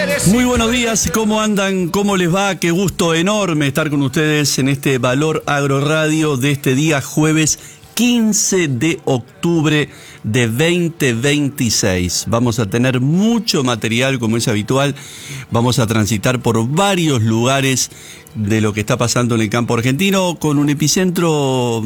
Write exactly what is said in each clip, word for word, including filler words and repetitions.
Muy buenos días, ¿cómo andan? ¿Cómo les va? Qué gusto enorme estar con ustedes en este Valor Agro Radio de este día jueves quince de octubre de veinte veintiséis. Vamos a tener mucho material, como es habitual. Vamos a transitar por varios lugares de lo que está pasando en el campo argentino, con un epicentro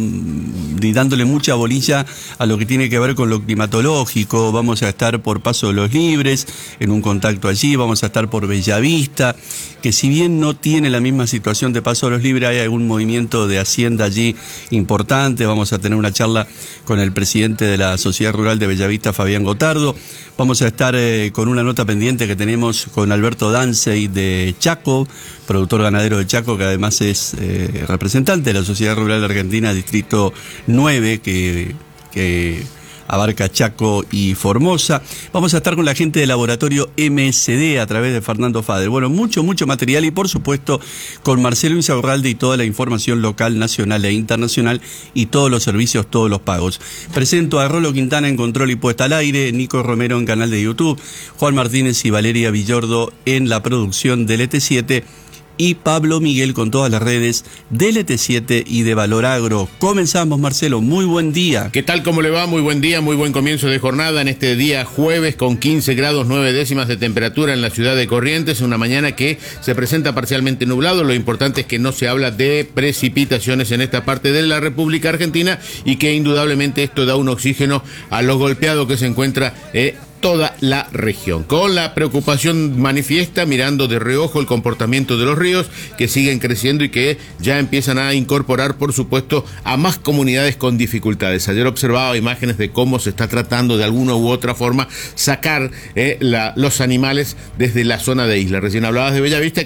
y dándole mucha bolilla a lo que tiene que ver con lo climatológico. Vamos a estar por Paso de los Libres, en un contacto allí. Vamos a estar por Bellavista, que si bien no tiene la misma situación de Paso de los Libres, hay algún movimiento de Hacienda allí importante. Vamos a tener una charla con el presidente de la Sociedad Rural de Bellavista, Fabián Gotardo. Vamos a estar eh, con una nota pendiente que tenemos con Alberto Dancey de Chaco, productor ganadero de Chaco, que además es eh, representante de la Sociedad Rural de Argentina, Distrito nueve, que, que abarca Chaco y Formosa. Vamos a estar con la gente del laboratorio M S D a través de Fernando Fader. Bueno, mucho, mucho material y por supuesto con Marcelo Insaurralde y toda la información local, nacional e internacional y todos los servicios, todos los pagos. Presento a Rolo Quintana en control y puesta al aire, Nico Romero en canal de YouTube, Juan Martínez y Valeria Villordo en la producción del E T siete y Pablo Miguel con todas las redes del E T siete y de Valor Agro. Comenzamos, Marcelo, muy buen día. ¿Qué tal? ¿Cómo le va? Muy buen día, muy buen comienzo de jornada en este día jueves con quince grados nueve décimas de temperatura en la ciudad de Corrientes, una mañana que se presenta parcialmente nublado. Lo importante es que no se habla de precipitaciones en esta parte de la República Argentina y que indudablemente esto da un oxígeno a lo golpeado que se encuentra eh, toda la región, con la preocupación manifiesta mirando de reojo el comportamiento de los ríos que siguen creciendo y que ya empiezan a incorporar, por supuesto, a más comunidades con dificultades. Ayer observaba imágenes de cómo se está tratando de alguna u otra forma sacar eh, la, los animales desde la zona de isla. Recién hablabas de Bellavista,